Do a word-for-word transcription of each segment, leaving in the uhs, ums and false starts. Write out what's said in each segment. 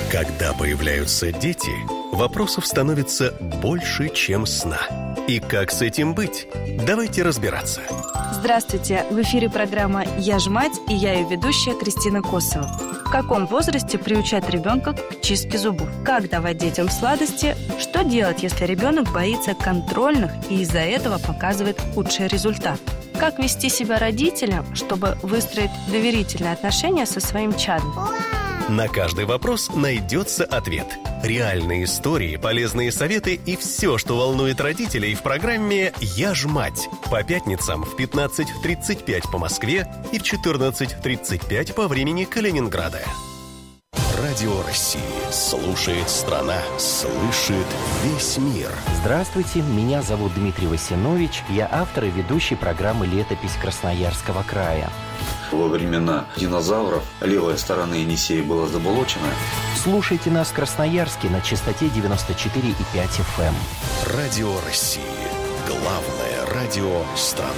Когда появляются дети, вопросов становится больше, чем сна. И как с этим быть? Давайте разбираться. Здравствуйте! В эфире программа «Я ж мать» и я ее ведущая Кристина Косова. В каком возрасте приучать ребенка к чистке зубов? Как давать детям сладости? Что делать, если ребенок боится контрольных и из-за этого показывает худший результат? Как вести себя родителям, чтобы выстроить доверительные отношения со своим чадом? На каждый вопрос найдется ответ. Реальные истории, полезные советы и все, что волнует родителей в программе «Я ж мать» по пятницам в пятнадцать тридцать пять по Москве и в четырнадцать тридцать пять по времени Калининграда. Радио России. Слушает страна, слышит весь мир. Здравствуйте, меня зовут Дмитрий Васинович. Я автор и ведущий программы «Летопись Красноярского края». Во времена динозавров левая сторона Енисея была заболочена. Слушайте нас в Красноярске на частоте девяносто четыре и пять эф эм. Радио России. Главное радио страны.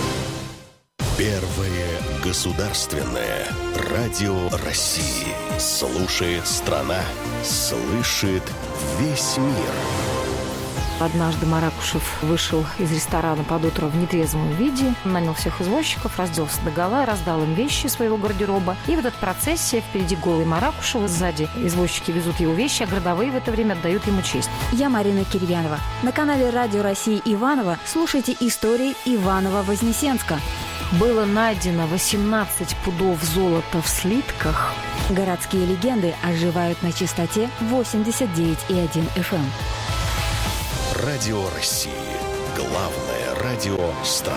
Первое государственное радио России. Слушает страна, слышит весь мир. Однажды Маракушев вышел из ресторана под утро в нетрезвом виде, нанял всех извозчиков, разделся догола, раздал им вещи своего гардероба. И в этот процессе впереди голый Маракушев, сзади извозчики везут его вещи, а городовые в это время отдают ему честь. Я Марина Кирьянова. На канале Радио России Иваново слушайте истории Иваново-Вознесенска. Было найдено восемнадцать пудов золота в слитках. Городские легенды оживают на частоте восемьдесят девять и один эф эм. Радио России. Главное радио страны.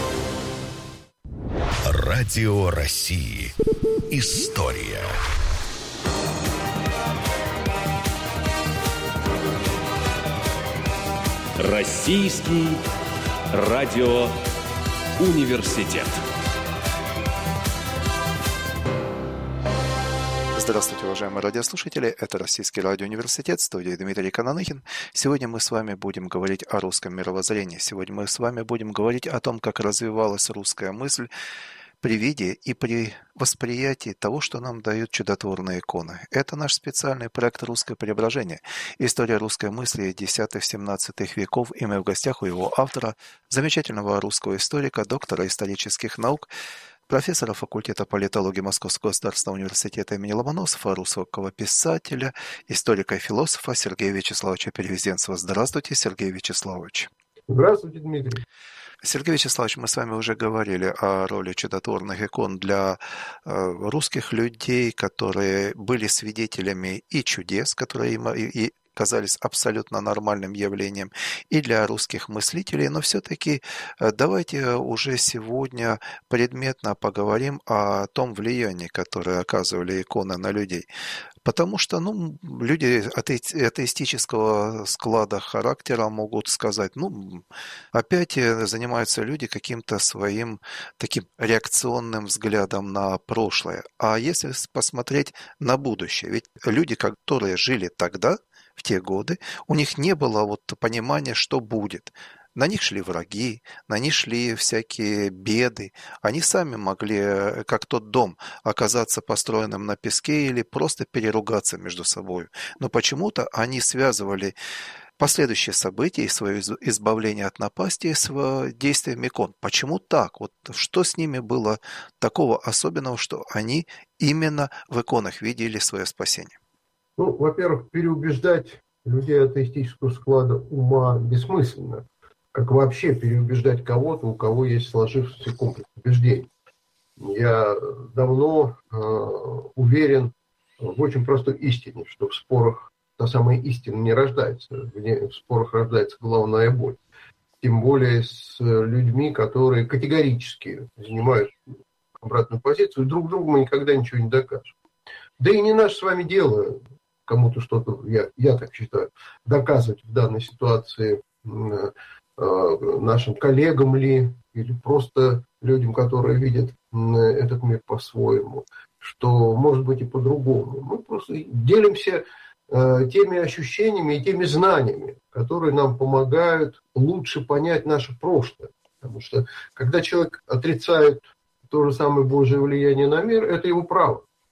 Радио России. История. Российский радиоуниверситет. Здравствуйте, уважаемые радиослушатели. Это Российский радиоуниверситет, в студии Дмитрий Кананыхин. Сегодня мы с вами будем говорить о русском мировоззрении. Сегодня мы с вами будем говорить о том, как развивалась русская мысль при виде и при восприятии того, что нам дают чудотворные иконы. Это наш специальный проект «Русское преображение». История русской мысли десятых-семнадцатых веков. И мы в гостях у его автора, замечательного русского историка, доктора исторических наук, профессора факультета политологии Московского государственного университета имени Ломоносова, русского писателя, историка и философа Сергея Вячеславовича Перевезенцева. Здравствуйте, Сергей Вячеславович. Здравствуйте, Дмитрий. Сергей Вячеславович, мы с вами уже говорили о роли чудотворных икон для э, русских людей, которые были свидетелями и чудес, которые им и, и казались абсолютно нормальным явлением, и для русских мыслителей. Но все-таки давайте уже сегодня предметно поговорим о том влиянии, которое оказывали иконы на людей. Потому что ну, люди атеистического склада характера могут сказать, ну, опять занимаются люди каким-то своим таким реакционным взглядом на прошлое. А если посмотреть на будущее, ведь люди, которые жили тогда, в те годы, у них не было вот понимания, что будет. На них шли враги, на них шли всякие беды. Они сами могли, как тот дом, оказаться построенным на песке или просто переругаться между собой. Но почему-то они связывали последующие события и свое избавление от напасти с действием икон. Почему так? Вот что с ними было такого особенного, что они именно в иконах видели свое спасение? Ну, во-первых, переубеждать людей атеистического склада ума бессмысленно. Как вообще переубеждать кого-то, у кого есть сложившийся комплекс убеждений. Я давно э, уверен в очень простой истине, что в спорах та самая истина не рождается. В, в спорах рождается головная боль. Тем более с людьми, которые категорически занимают обратную позицию. Друг другу мы никогда ничего не докажем. Да и не наше с вами дело кому-то что-то, я, я так считаю, доказывать в данной ситуации э, э, нашим коллегам ли, или просто людям, которые видят э, этот мир по-своему, что может быть и по-другому. Мы просто делимся э, теми ощущениями и теми знаниями, которые нам помогают лучше понять наше прошлое. Потому что когда человек отрицает то же самое Божье влияние на мир, это его право.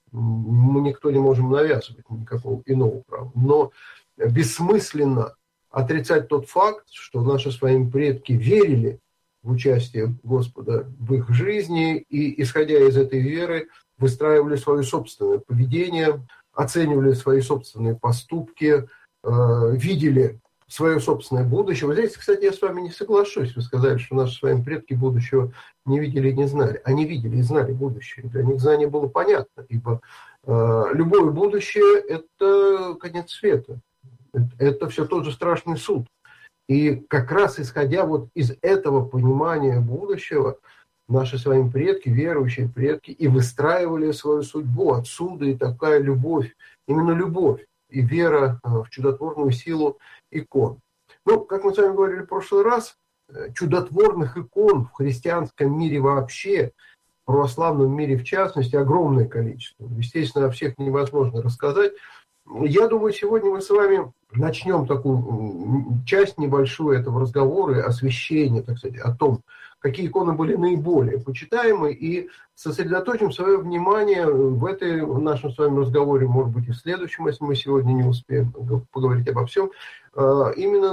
Мы никто не можем навязывать никакого иного права. Но бессмысленно отрицать тот факт, что наши с вами предки верили в участие Господа в их жизни и, исходя из этой веры, выстраивали свое собственное поведение, оценивали свои собственные поступки, э, видели свое собственное будущее. Вот здесь, кстати, я с вами не соглашусь. Вы сказали, что наши с вами предки будущего не видели и не знали. Они видели и знали будущее. Для них знание было понятно, ибо э, любое будущее – это конец света. Это, это все тот же страшный суд. И как раз исходя вот из этого понимания будущего, наши с вами предки, верующие предки, и выстраивали свою судьбу. Отсюда и такая любовь, именно любовь и вера в чудотворную силу икон. Ну, как мы с вами говорили в прошлый раз, чудотворных икон в христианском мире вообще, в православном мире в частности, огромное количество. Естественно, о всех невозможно рассказать. Я думаю, сегодня мы с вами начнем такую часть небольшую этого разговора, освещения, так сказать, о том, какие иконы были наиболее почитаемы, и сосредоточим свое внимание в этой в нашем с вами разговоре, может быть, и в следующем, если мы сегодня не успеем поговорить обо всем, именно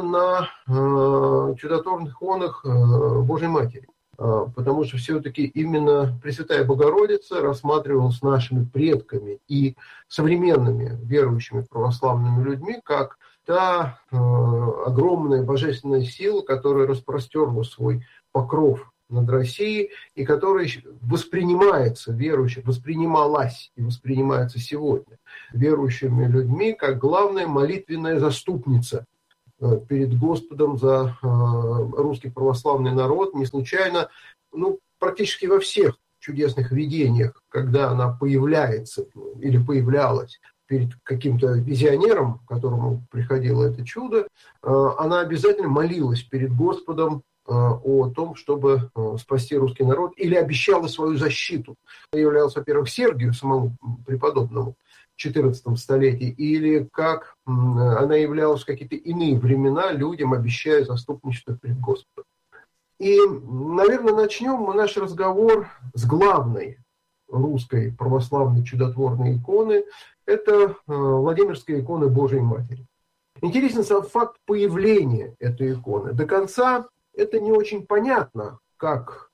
на чудотворных иконах Божьей Матери. Потому что все-таки именно Пресвятая Богородица рассматривалась нашими предками и современными верующими православными людьми как та э, огромная божественная сила, которая распростерла свой покров над Россией и которая воспринимается верующим, воспринималась и воспринимается сегодня верующими людьми как главная молитвенная заступница перед Господом за э, русский православный народ. Не случайно, ну, практически во всех чудесных видениях, когда она появляется или появлялась перед каким-то визионером, которому приходило это чудо, э, она обязательно молилась перед Господом э, о том, чтобы э, спасти русский народ, или обещала свою защиту. Она являлась, во-первых, Сергию, самому преподобному, в четырнадцатом столетии, или как она являлась в какие-то иные времена людям, обещая заступничество перед Господом. И, наверное, начнем мы наш разговор с главной русской православной чудотворной иконы. Это Владимирская икона Божией Матери. Интересен сам факт появления этой иконы. До конца это не очень понятно, как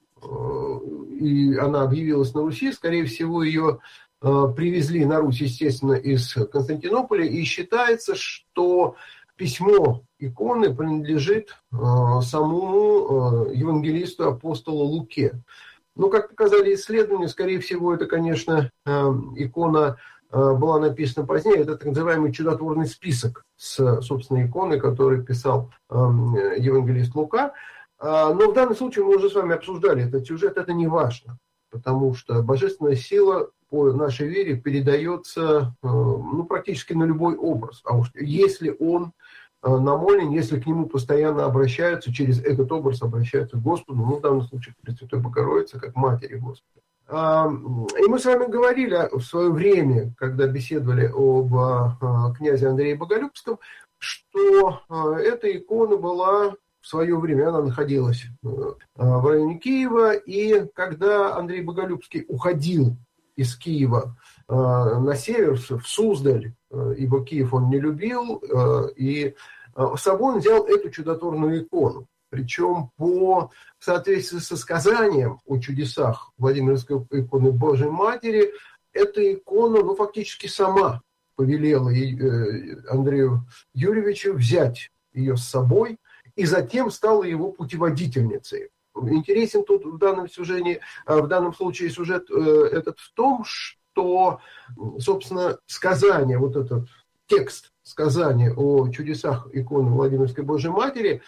и она объявилась на Руси. Скорее всего, ее привезли на Русь, естественно, из Константинополя, и считается, что письмо иконы принадлежит э, самому э, евангелисту апостолу Луке. Но, как показали исследования, скорее всего, это, конечно, э, икона э, была написана позднее. Это так называемый чудотворный список с, собственно, иконой, который писал э, евангелист Лука. Э, но в данном случае мы уже с вами обсуждали этот сюжет, это не важно, потому что божественная сила по нашей вере передается ну, практически на любой образ. А уж если он намолен, если к нему постоянно обращаются, через этот образ обращаются к Господу, ну, в данном случае к Пресвятой Богородице, как Матери Господа. И мы с вами говорили в свое время, когда беседовали об князе Андрее Боголюбском, что эта икона была в свое время, она находилась в районе Киева, и когда Андрей Боголюбский уходил из Киева э, на север, в Суздаль, э, ибо Киев он не любил, э, и э, с собой он взял эту чудотворную икону. Причем по в соответствии со сказанием о чудесах Владимирской иконы Божией Матери, эта икона ну, фактически сама повелела э, Андрею Юрьевичу взять ее с собой, и затем стала его путеводительницей. Интересен тут в данном сюжете, в данном случае сюжет этот в том, что, собственно, сказание, вот этот текст сказания о чудесах иконы Владимирской Божией Матери,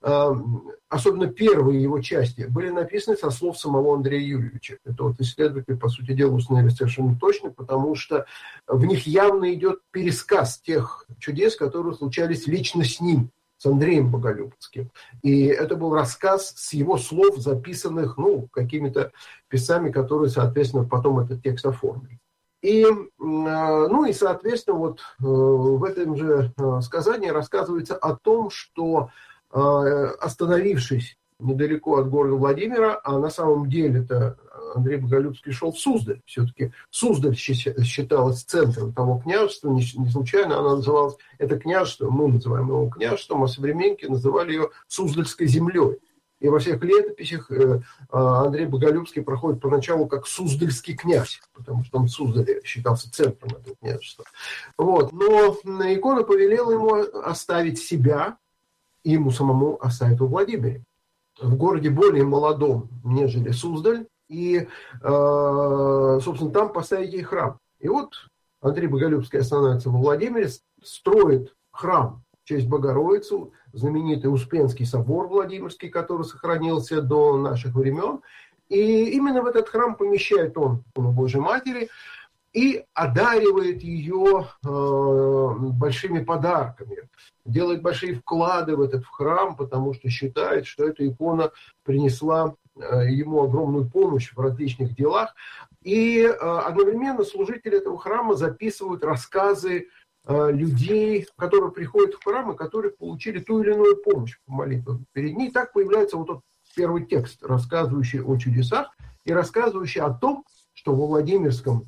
особенно первые его части, были написаны со слов самого Андрея Юрьевича. Это вот исследователи, по сути дела, установили совершенно точно, потому что в них явно идет пересказ тех чудес, которые случались лично с ним, с Андреем Боголюбским. И это был рассказ с его слов, записанных ну, какими-то писцами, которые, соответственно, потом этот текст оформили. И, ну и, соответственно, вот в этом же сказании рассказывается о том, что, остановившись недалеко от города Владимира, а на самом деле-то Андрей Боголюбский шел в Суздаль. Все-таки Суздаль считалась центром того княжества, не случайно она называлась, это княжество, мы называем его княжеством, а современники называли ее Суздальской землей. И во всех летописях Андрей Боголюбский проходит поначалу как суздальский князь, потому что он в Суздале считался центром этого княжества. Вот. Но икона повелела ему оставить себя, и ему самому оставить во Владимире, в городе более молодом, нежели Суздаль, и, собственно, там поставить ей храм. И вот Андрей Боголюбский останавливается во Владимире, строит храм в честь Богородицы, знаменитый Успенский собор Владимирский, который сохранился до наших времен. И именно в этот храм помещает он икону Божьей Матери и одаривает ее э, большими подарками. Делает большие вклады в этот храм, потому что считает, что эта икона принесла э, ему огромную помощь в различных делах. И э, одновременно служители этого храма записывают рассказы людей, которые приходят в храм и которые получили ту или иную помощь по молитвам перед ней. Так появляется вот тот первый текст, рассказывающий о чудесах и рассказывающий о том, что во Владимирском,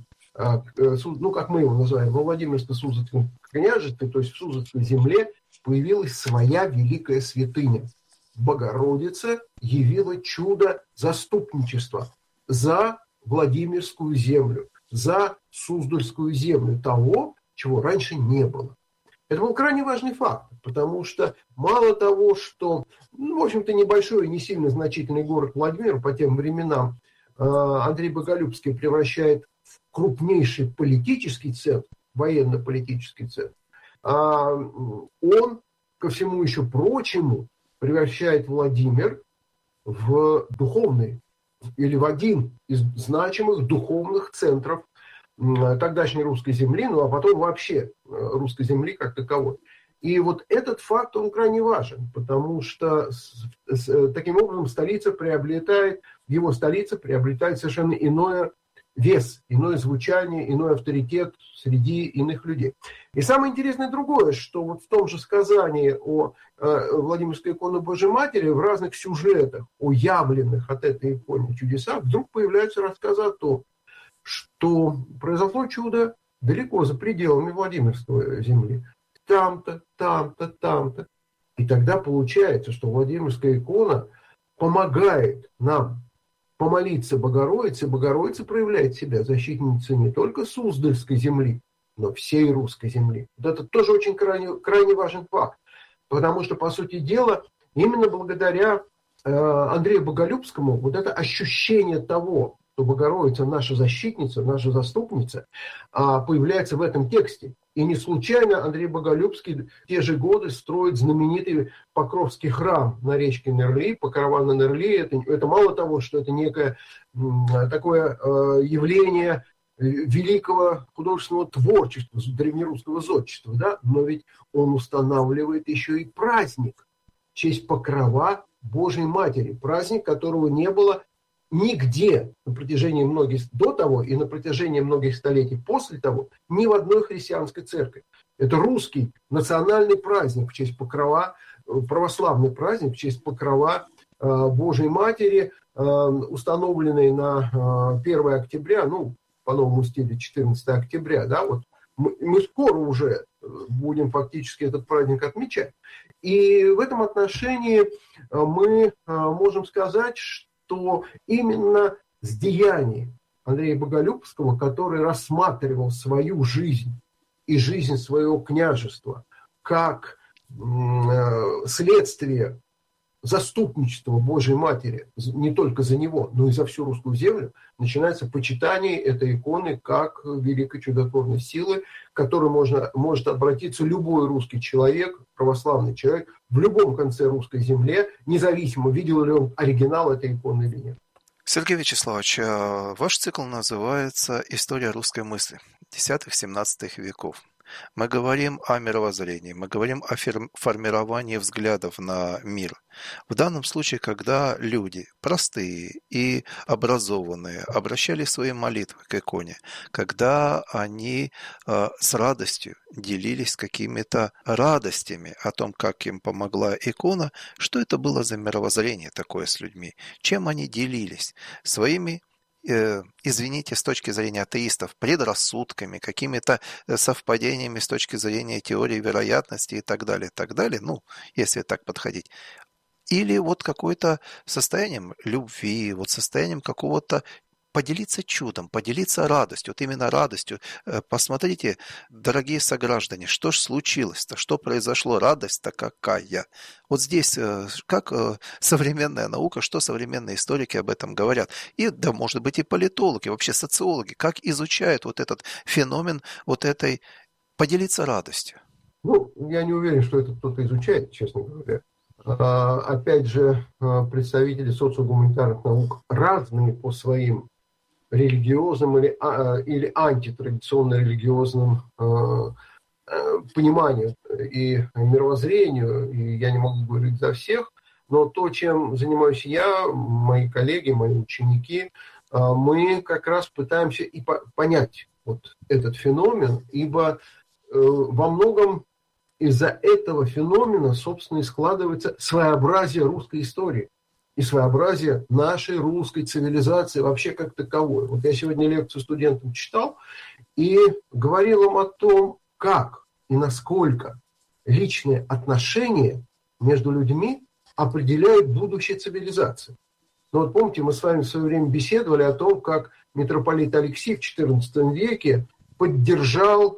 ну как мы его называем, во Владимирско-Суздальском княжестве, то есть в Суздальской земле, появилась своя великая святыня. Богородица явила чудо заступничества за Владимирскую землю, за Суздальскую землю того, чего раньше не было. Это был крайне важный факт, потому что мало того, что, ну, в общем-то, небольшой и не сильно значительный город Владимир по тем временам э, Андрей Боголюбский превращает в крупнейший политический центр, военно-политический центр, а он, ко всему еще прочему, превращает Владимир в духовный или в один из значимых духовных центров тогдашней русской земли, ну а потом вообще русской земли как таковой. И вот этот факт, он крайне важен, потому что с, с, таким образом столица приобретает, его столица приобретает совершенно иной вес, иное звучание, иной авторитет среди иных людей. И самое интересное другое, что вот в том же сказании о э, Владимирской иконе Божьей Матери в разных сюжетах, о явленных от этой иконы чудесах, вдруг появляются рассказы о том, что произошло чудо далеко за пределами Владимирской земли. Там-то, там-то, там-то. И тогда получается, что Владимирская икона помогает нам помолиться Богородице. Богородица проявляет себя защитницей не только Суздальской земли, но всей русской земли. Вот это тоже очень крайне, крайне важный факт. Потому что, по сути дела, именно благодаря э, Андрею Боголюбскому вот это ощущение того, что Богородица наша защитница, наша заступница, появляется в этом тексте. И не случайно Андрей Боголюбский в те же годы строит знаменитый Покровский храм на речке Нерли, Покрова на Нерли. Это, это мало того, что это некое такое явление великого художественного творчества, древнерусского зодчества, да? Но ведь он устанавливает еще и праздник в честь Покрова Божьей Матери. Праздник, которого не было нигде на протяжении многих до того и на протяжении многих столетий после того ни в одной христианской церкви. Это русский национальный праздник в честь Покрова, православный праздник в честь Покрова э, Божьей Матери, э, установленный на э, первое октября, ну, по новому стилю четырнадцатое октября, да, вот мы, мы скоро уже будем фактически этот праздник отмечать. И в этом отношении мы э, можем сказать, что что именно с деяний Андрея Боголюбского, который рассматривал свою жизнь и жизнь своего княжества как э, следствие заступничества Божьей Матери не только за него, но и за всю русскую землю, начинается почитание этой иконы как великой чудотворной силы, к которой можно, может обратиться любой русский человек, православный человек, в любом конце русской земли, независимо, видел ли он оригинал этой иконы или нет. Сергей Вячеславович, ваш цикл называется «История русской мысли» десятых-семнадцатых веков. Мы говорим о мировоззрении, мы говорим о формировании взглядов на мир. В данном случае, когда люди простые и образованные обращали свои молитвы к иконе, когда они э, с радостью делились какими-то радостями о том, как им помогла икона, что это было за мировоззрение такое с людьми, чем они делились своими, извините, с точки зрения атеистов, предрассудками, какими-то совпадениями с точки зрения теории вероятности и так далее, и так далее, ну, если так подходить. Или вот какое-то состоянием любви, вот состоянием какого-то поделиться чудом, поделиться радостью, вот именно радостью. Посмотрите, дорогие сограждане, что ж случилось-то, что произошло, радость-то какая. Вот здесь как современная наука, что современные историки об этом говорят. И, да, может быть, и политологи, вообще социологи, как изучают вот этот феномен вот этой поделиться радостью. Ну, я не уверен, что это кто-то изучает, честно говоря. А, опять же, представители социогуманитарных наук разные по своим религиозным или, а, или антитрадиционно религиозным э, э, пониманию и мировоззрению, и я не могу говорить за всех, но то, чем занимаюсь я, мои коллеги, мои ученики, э, мы как раз пытаемся и по- понять вот этот феномен, ибо э, во многом из-за этого феномена, собственно, и складывается своеобразие русской истории и своеобразие нашей русской цивилизации вообще как таковой. Вот я сегодня лекцию студентам читал и говорил им о том, как и насколько личные отношения между людьми определяют будущее цивилизации. Ну вот помните, мы с вами в свое время беседовали о том, как митрополит Алексий в четырнадцатом веке поддержал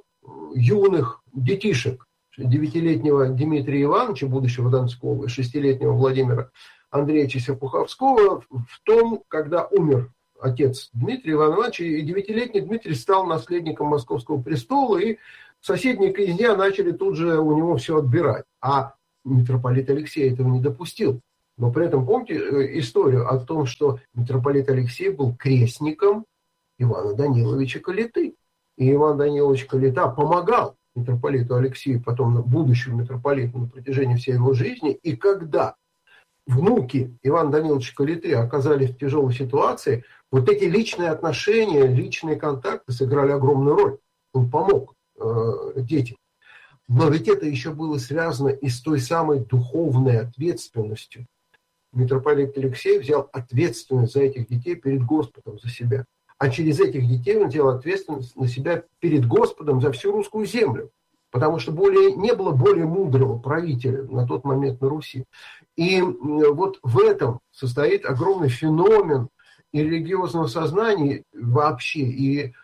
юных детишек, девятилетнего Дмитрия Ивановича, будущего Донского, и шестилетнего Владимира Андреевича Серпуховского в том, когда умер отец Дмитрия Ивановича, и девятилетний Дмитрий стал наследником Московского престола, и соседние князья начали тут же у него все отбирать. А митрополит Алексей этого не допустил. Но при этом помните историю о том, что митрополит Алексей был крестником Ивана Даниловича Калиты. И Иван Данилович Калита помогал митрополиту Алексею, потом будущему митрополиту на протяжении всей его жизни. И когда внуки Ивана Даниловича Калиты оказались в тяжелой ситуации, вот эти личные отношения, личные контакты сыграли огромную роль. Он помог э, детям. Но ведь это еще было связано и с той самой духовной ответственностью. Митрополит Алексей взял ответственность за этих детей перед Господом, за себя. А через этих детей он взял ответственность на себя перед Господом за всю русскую землю. Потому что более, не было более мудрого правителя на тот момент на Руси. И вот в этом состоит огромный феномен и религиозного сознания вообще, и э,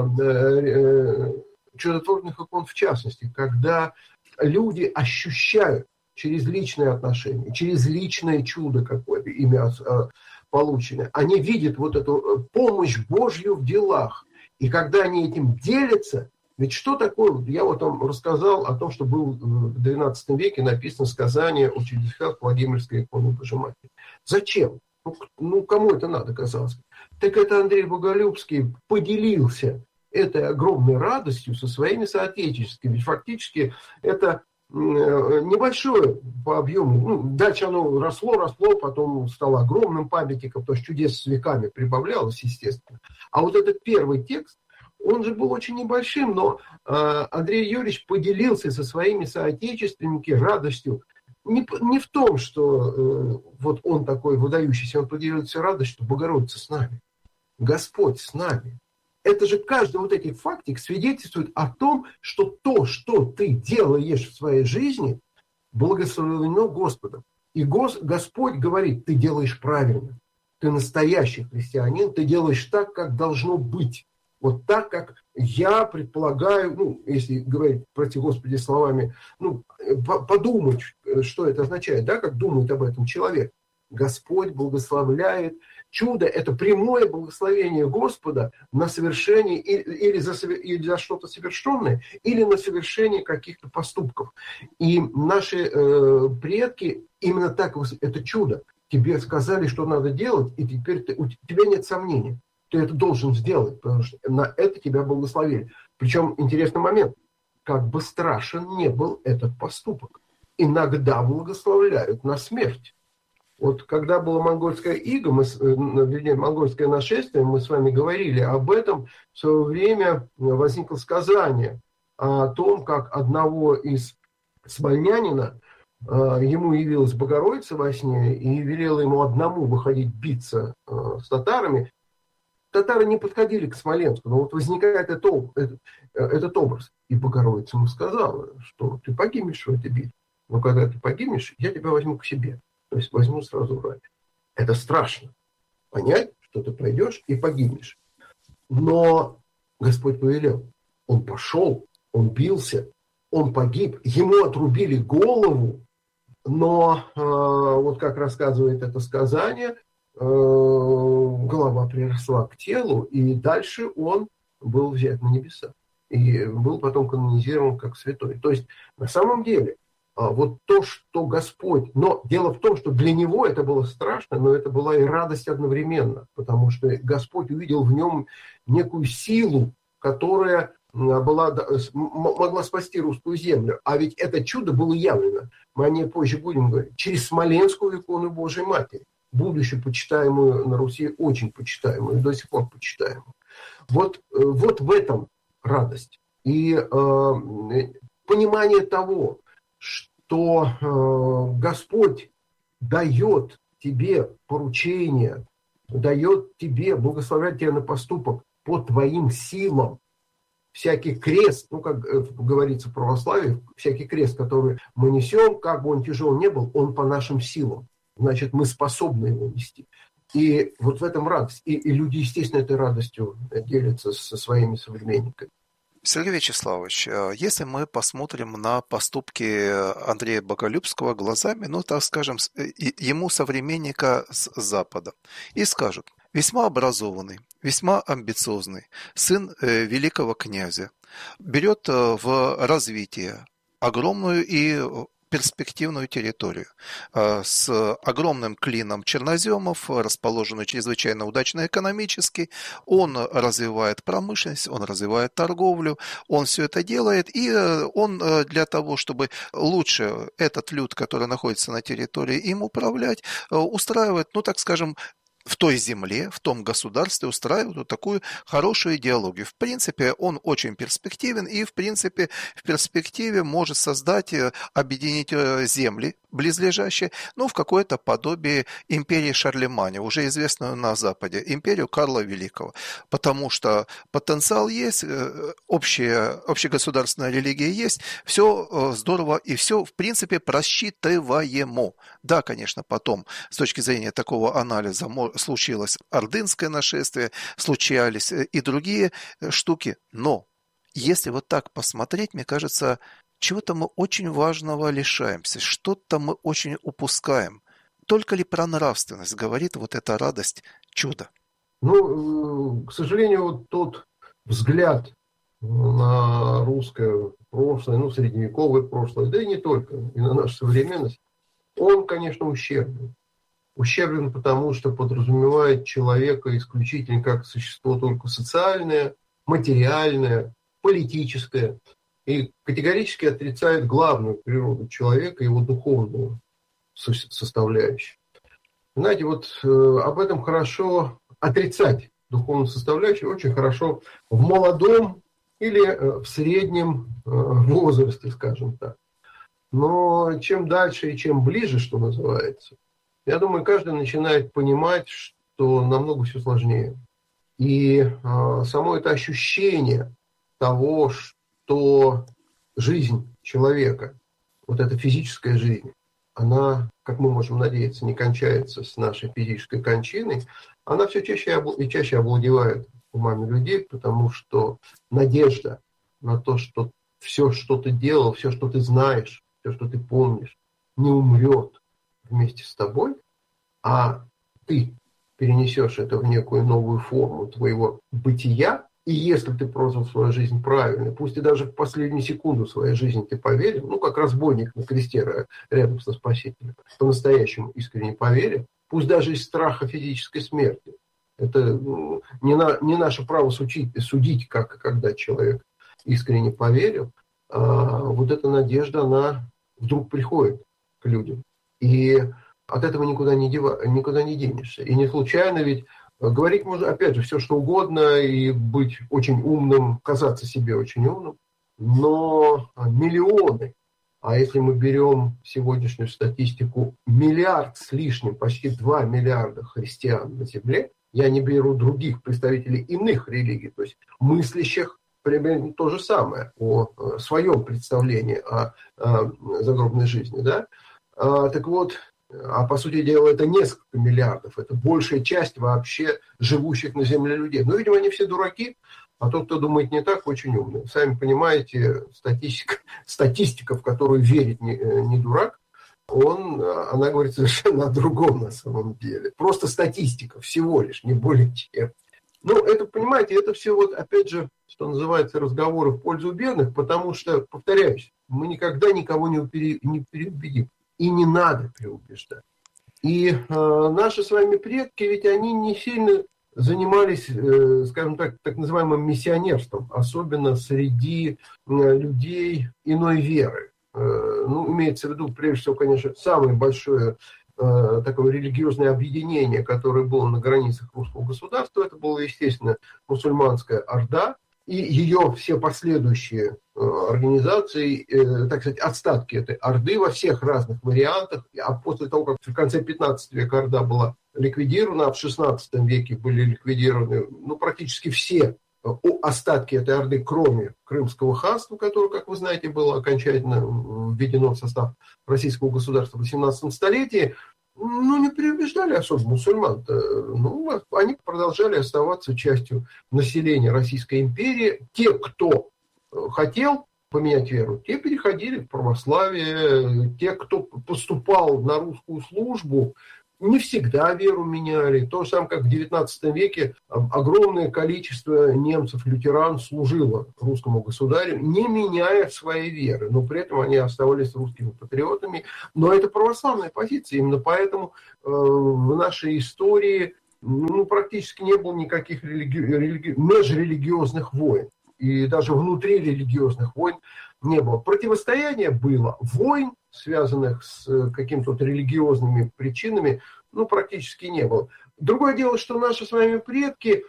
э, чудотворных икон в частности, когда люди ощущают через личные отношения, через личное чудо какое-то, имя э, полученное, они видят вот эту помощь Божью в делах. И когда они этим делятся, ведь что такое, я вот вам рассказал о том, что было в двенадцатом веке написано сказание о чудесах Владимирской иконы Божьей Матери. Зачем? Ну, ну, кому это надо, казалось бы? Так это Андрей Боголюбский поделился этой огромной радостью со своими соотечественниками. Ведь фактически это небольшое по объему. Ну, дальше оно росло, росло, потом стало огромным памятником, потому что чудес с веками прибавлялось, естественно. А вот этот первый текст, он же был очень небольшим, но э, Андрей Юрьевич поделился со своими соотечественниками радостью. Не, не в том, что э, вот он такой выдающийся, он поделился радостью, что Богородица с нами, Господь с нами. Это же каждый вот этих фактик свидетельствует о том, что то, что ты делаешь в своей жизни, благословено Господом. И Гос, Господь говорит, ты делаешь правильно, ты настоящий христианин, ты делаешь так, как должно быть. Вот так, как я предполагаю, ну, если говорить, прости Господи, словами, ну, подумать, что это означает, да, как думает об этом человек. Господь благословляет. Чудо – это прямое благословение Господа на совершение или за, или за что-то совершенное, или на совершение каких-то поступков. И наши э, предки именно так, это чудо. Тебе сказали, что надо делать, и теперь ты, у тебя нет сомнений. Ты это должен сделать, потому что на это тебя благословили. Причем интересный момент. как бы страшен не был этот поступок. Иногда благословляют на смерть. Вот когда было монгольское иго, мы, вернее, монгольское нашествие, мы с вами говорили об этом, в свое время возникло сказание о том, как одного из смольнянина, ему явилась Богородица во сне и велела ему одному выходить биться с татарами. Татары не подходили к Смоленску, но вот возникает этот, этот, этот образ. И Богородица ему сказала, что ты погибнешь в этой битве, но когда ты погибнешь, я тебя возьму к себе. То есть возьму сразу в рай. Это страшно. Понять, что ты пойдешь и погибнешь. Но Господь повелел. Он пошел, он бился, он погиб. Ему отрубили голову, но э, вот как рассказывает это сказание, э, голова приросла к телу, и дальше он был взят на небеса. И был потом канонизирован как святой. То есть на самом деле вот то, что Господь... Но дело в том, что для него это было страшно, но это была и радость одновременно, потому что Господь увидел в нем некую силу, которая была, могла спасти русскую землю. А ведь это чудо было явлено, мы о ней позже будем говорить, через Смоленскую икону Божией Матери, будущую почитаемую на Руси, очень почитаемую, до сих пор почитаемую. Вот, вот в этом радость. И э, понимание того, что э, Господь дает тебе поручение, дает тебе, благословляет тебя на поступок по твоим силам. Всякий крест, ну, как говорится в православии, всякий крест, который мы несем, как бы он тяжел не был, он по нашим силам. Значит, мы способны его нести. И вот в этом радость. И, и люди, естественно, этой радостью делятся со своими современниками. Сергей Вячеславович, если мы посмотрим на поступки Андрея Боголюбского глазами, ну, так скажем, ему современника с Запада, и скажут, весьма образованный, весьма амбициозный, сын великого князя, берет в развитие огромную и перспективную территорию с огромным клином черноземов, расположенную чрезвычайно удачно экономически. Он развивает промышленность, он развивает торговлю, он все это делает, и он для того, чтобы лучше этот люд, который находится на территории, им управлять, устраивает, ну так скажем, в той земле, в том государстве устраивают вот такую хорошую идеологию. В принципе, он очень перспективен и, в принципе, в перспективе может создать, объединить земли близлежащие, ну, в какое-то подобие империи Шарлеманя, уже известную на Западе, империю Карла Великого. Потому что потенциал есть, общая, общегосударственная религия есть, все здорово и все, в принципе, просчитываемо. Да, конечно, потом, с точки зрения такого анализа, случилось ордынское нашествие, случались и другие штуки. Но если вот так посмотреть, мне кажется, чего-то мы очень важного лишаемся, что-то мы очень упускаем. Только ли про нравственность говорит вот эта радость чуда? Ну, к сожалению, вот тот взгляд на русское прошлое, ну, средневековое прошлое, да и не только, и на нашу современность, он, конечно, ущербен. Ущербен, потому что подразумевает человека исключительно как существо только социальное, материальное, политическое, и категорически отрицает главную природу человека, его духовную составляющую. Знаете, вот э, об этом хорошо отрицать духовную составляющую, очень хорошо в молодом или э, в среднем э, возрасте, скажем так. Но чем дальше и чем ближе, что называется, я думаю, каждый начинает понимать, что намного все сложнее. И э, само это ощущение того, что жизнь человека, вот эта физическая жизнь, она, как мы можем надеяться, не кончается с нашей физической кончиной, она все чаще и чаще овладевает умами людей, потому что надежда на то, что все, что ты делал, все, что ты знаешь, все, что ты помнишь, не умрет вместе с тобой, а ты перенесешь это в некую новую форму твоего бытия, и если ты прожил свою жизнь правильно, пусть и даже в последнюю секунду своей жизни ты поверил, ну, как разбойник на кресте рядом со Спасителем, по-настоящему искренне поверил, пусть даже из страха физической смерти. Это ну, не, на, не наше право судить, судить, как когда человек искренне поверил, вот эта надежда, она вдруг приходит к людям. И от этого никуда не, дева, никуда не денешься. И не случайно ведь говорить можно, опять же, все что угодно и быть очень умным, казаться себе очень умным, но миллионы, а если мы берем сегодняшнюю статистику, миллиард с лишним, почти два миллиарда христиан на земле, я не беру других представителей иных религий, то есть мыслящих, примерно то же самое, о своем представлении о, о загробной жизни, да? А, так вот, а по сути дела это несколько миллиардов, это большая часть вообще живущих на земле людей. Но, видимо, они все дураки, а тот, кто думает не так, очень умный. Сами понимаете, статистика, статистика в которую верит не, не дурак, он, она говорит совершенно о другом на самом деле. Просто статистика, всего лишь, не более чем. Ну, это, понимаете, это все вот, опять же, что называется, разговоры в пользу бедных, потому что, повторяюсь, мы никогда никого не, пере, не переубедим. И не надо переубеждать. И э, наши с вами предки, ведь они не сильно занимались, э, скажем так, так называемым миссионерством, особенно среди э, людей иной веры. Э, ну, имеется в виду, прежде всего, конечно, самое большое э, такое религиозное объединение, которое было на границах русского государства, это была, естественно, мусульманская орда, и ее все последующие э, организации, э, так сказать, остатки этой орды во всех разных вариантах. А после того, как в конце пятнадцатого века орда была ликвидирована, а в шестнадцатом веке были ликвидированы ну, практически все э, остатки этой орды, кроме Крымского ханства, которое, как вы знаете, было окончательно введено в состав российского государства в восемнадцатом столетии, ну, не переубеждали особо мусульман. Ну, они продолжали оставаться частью населения Российской империи. Те, кто хотел поменять веру, те переходили в православие. Те, кто поступал на русскую службу, не всегда веру меняли. То же самое, как в девятнадцатом веке огромное количество немцев-лютеран служило русскому государю, не меняя своей веры. Но при этом они оставались русскими патриотами. Но это православная позиция. Именно поэтому э, в нашей истории ну, практически не было никаких религи... религи... межрелигиозных войн. И даже внутри религиозных войн не было. Противостояние было. Войн, связанных с какими-то религиозными причинами, ну, практически не было. Другое дело, что наши с вами предки,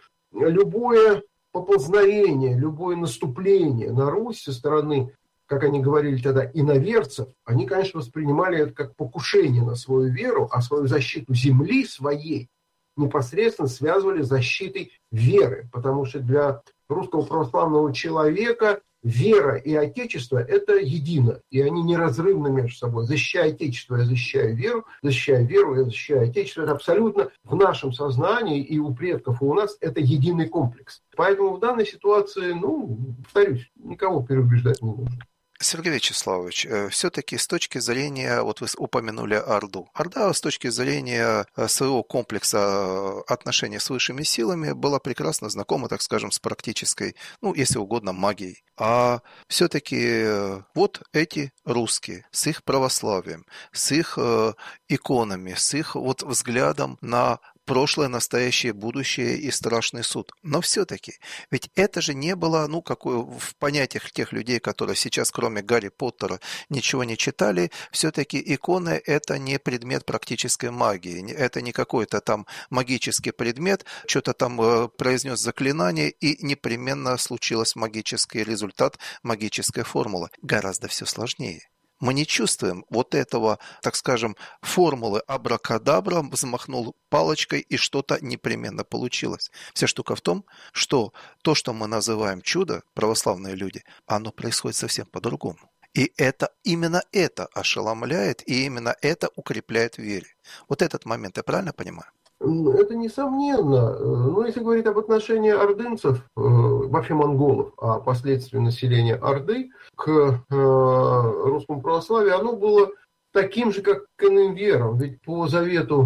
любое поползновение, любое наступление на Русь со стороны, как они говорили тогда, иноверцев, они, конечно, воспринимали это как покушение на свою веру, а свою защиту земли своей непосредственно связывали с защитой веры, потому что для русского православного человека вера и отечество – это едино, и они неразрывны между собой. Защищая отечество, я защищаю веру, защищая веру, я защищаю отечество. Это абсолютно в нашем сознании и у предков, и у нас это единый комплекс. Поэтому в данной ситуации, ну, повторюсь, никого переубеждать не нужно. Сергей Вячеславович, все-таки с точки зрения, вот вы упомянули Орду. Орда с точки зрения своего комплекса отношений с высшими силами была прекрасно знакома, так скажем, с практической, ну, если угодно, магией. А все-таки вот эти русские с их православием, с их иконами, с их вот взглядом на прошлое, настоящее, будущее и страшный суд. Но все-таки, ведь это же не было, ну, какое, в понятиях тех людей, которые сейчас, кроме Гарри Поттера, ничего не читали, все-таки иконы – это не предмет практической магии, это не какой-то там магический предмет, что-то там э, произнес заклинание, и непременно случился магический результат, магическая формула. Гораздо все сложнее. Мы не чувствуем вот этого, так скажем, формулы абракадабра, взмахнул палочкой и что-то непременно получилось. Вся штука в том, что то, что мы называем чудо, православные люди, оно происходит совсем по-другому. И это, именно это ошеломляет, и именно это укрепляет в вере. Вот этот момент я правильно понимаю? Это несомненно. Но если говорить об отношении ордынцев, вообще монголов, а впоследствии населения Орды к русскому православию, оно было таким же, как к иным верам. Ведь по завету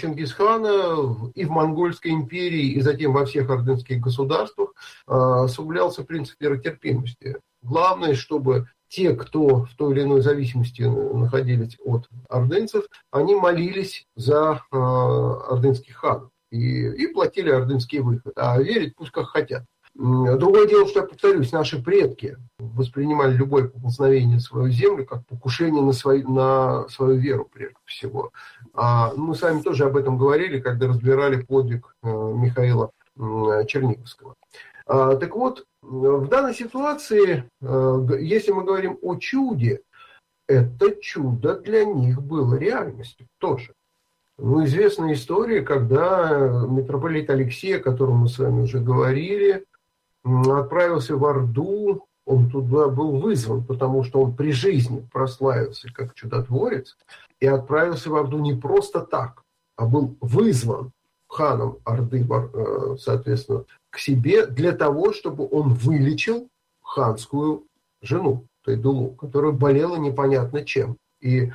Чингисхана и в Монгольской империи, и затем во всех ордынских государствах соблюдался принцип веротерпимости. Главное, чтобы те, кто в той или иной зависимости находились от ордынцев, они молились за э, ордынских ханов и, и платили ордынский выход, а верить пусть как хотят. Другое дело, что я повторюсь, наши предки воспринимали любое поползновение на свою землю как покушение на свою, на свою веру, прежде всего. А мы с вами тоже об этом говорили, когда разбирали подвиг Михаила Черниговского. Так вот, в данной ситуации, если мы говорим о чуде, это чудо для них было реальностью тоже. Ну, известная история, когда митрополит Алексей, о котором мы с вами уже говорили, отправился в Орду, он туда был вызван, потому что он при жизни прославился как чудотворец, и отправился в Орду не просто так, а был вызван ханом Орды, соответственно, к себе для того, чтобы он вылечил ханскую жену, Тайдулу, которая болела непонятно чем. И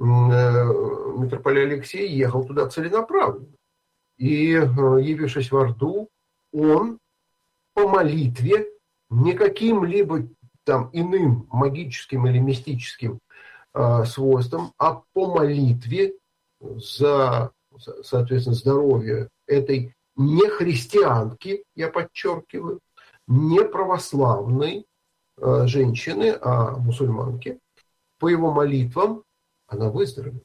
митрополит Алексей ехал туда целенаправленно. И, явившись в Орду, он по молитве, не каким-либо там иным магическим или мистическим э, свойством, а по молитве за, соответственно, здоровье этой не христианки, я подчеркиваю, не православной э, женщины, а мусульманки, по его молитвам она выздоровела.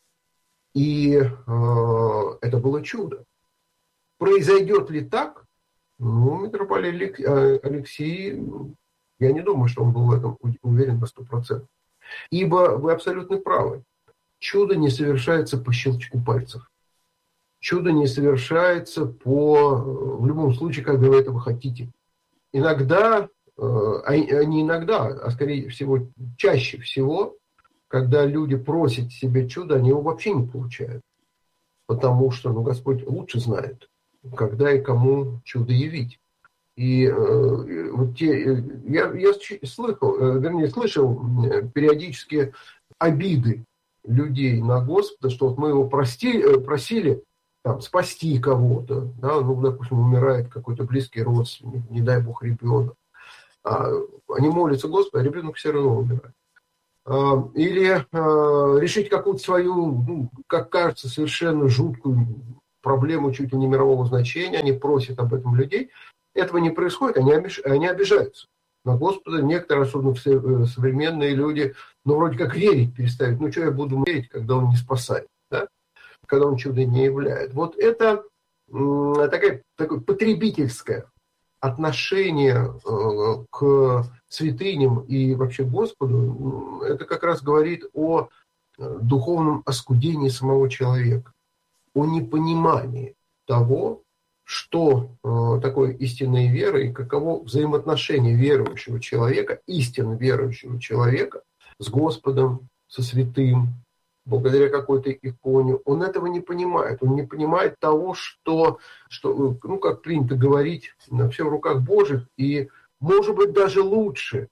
И э, это было чудо. Произойдет ли так? Ну, митрополит Алексей, я не думаю, что он был в этом уверен на сто процентов. Ибо вы абсолютно правы. Чудо не совершается по щелчку пальцев. Чудо не совершается по, в любом случае, когда вы этого хотите. Иногда, а не иногда, а скорее всего, чаще всего, когда люди просят себе чудо, они его вообще не получают. Потому что, ну, Господь лучше знает, когда и кому чудо явить. И э, вот те, я, я слышал, э, вернее, слышал периодически обиды людей на Господа, что вот мы его простили, просили там, спасти кого-то, да, ну, допустим, умирает какой-то близкий родственник, не дай бог ребенок. А, они молятся Господу, а ребенок все равно умирает. А, или а, решить какую-то свою, ну, как кажется, совершенно жуткую проблему чуть ли не мирового значения, они просят об этом людей. Этого не происходит, они, обиж... они обижаются на Господа. Некоторые, особенно современные люди, ну, вроде как верить перестают. Ну, что я буду верить, когда он не спасает, да? Когда он чудо не являет. Вот это м- такая, такое потребительское отношение э, к святыням и вообще Господу. Это как раз говорит о духовном оскудении самого человека, о непонимании того, что э, такое истинная вера и каково взаимоотношение верующего человека, истинно верующего человека с Господом, со святым, благодаря какой-то иконе. Он этого не понимает. Он не понимает того, что, что ну, как принято говорить, все в руках Божьих, и, может быть, даже лучше,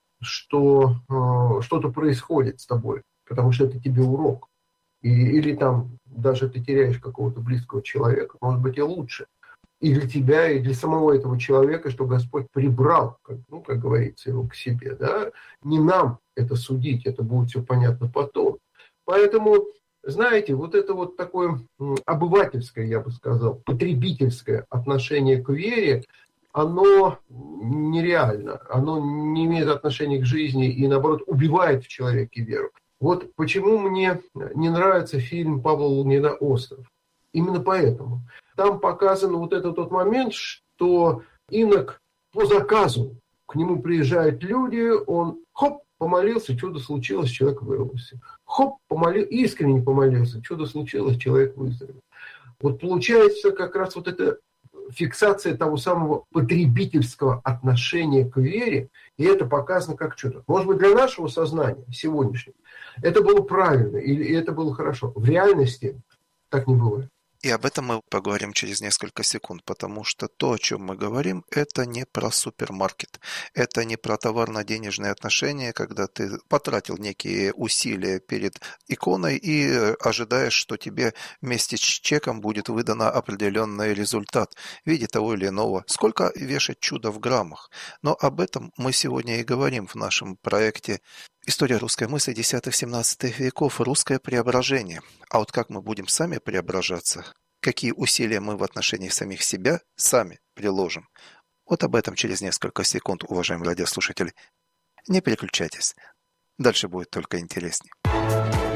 что э, что-то происходит с тобой, потому что это тебе урок. И, или там даже ты теряешь какого-то близкого человека, может быть, и лучше. И для тебя, и для самого этого человека, что Господь прибрал, как, ну, как говорится, его к себе. Да? Не нам это судить, это будет все понятно потом. Поэтому, знаете, вот это вот такое обывательское, я бы сказал, потребительское отношение к вере, оно нереально, оно не имеет отношения к жизни и, наоборот, убивает в человеке веру. Вот почему мне не нравится фильм Павла Лунгина «Остров». Именно поэтому. Там показан вот этот тот момент, что инок по заказу, к нему приезжают люди, он хоп, помолился, чудо случилось, человек вырвался. Хоп, помолился, искренне помолился, чудо случилось, человек выздоровел. Вот получается как раз вот эта фиксация того самого потребительского отношения к вере, и это показано как чудо. Может быть, для нашего сознания сегодняшнего это было правильно, или это было хорошо. В реальности так не бывает. И об этом мы поговорим через несколько секунд, потому что то, о чем мы говорим, это не про супермаркет, это не про товарно-денежные отношения, когда ты потратил некие усилия перед иконой и ожидаешь, что тебе вместе с чеком будет выдано определенный результат в виде того или иного. Сколько вешать чудо в граммах? Но об этом мы сегодня и говорим в нашем проекте «История русской мысли десятых-семнадцатых веков. Русское преображение». А вот как мы будем сами преображаться, какие усилия мы в отношении самих себя сами приложим, Вот об этом через несколько секунд, уважаемые радиослушатели. Не переключайтесь. Дальше будет только интереснее.